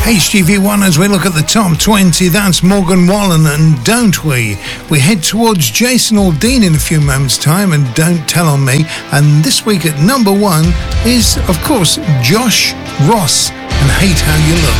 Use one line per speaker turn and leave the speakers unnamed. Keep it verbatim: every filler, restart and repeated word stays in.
H G V one as we look at the top twenty. That's Morgan Wallen and Don't We. We head towards Jason Aldean in a few moments' time and Don't Tell On Me. And this week at number one is, of course, Josh Ross and Hate How You Look.